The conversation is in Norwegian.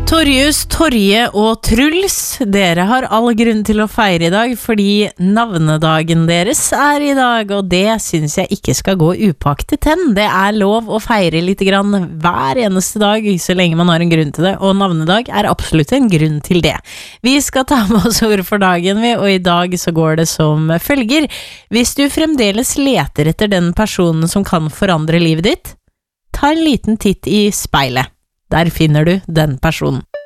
Torjus, Torje og Truls, dere har all grunn til å feire i dag, fordi navnedagen deres i dag, og det synes jeg ikke skal gå upaktet hen. Det lov å feire litt grann hver eneste dag, så lenge man har en grunn til det, og navnedag absolutt en grunn til det. Vi skal ta med oss ord for dagen, og i dag så går det som følger. Hvis du fremdeles leter etter den personen som kan forandre livet ditt, ta en liten titt i speilet. Der finner du den personen.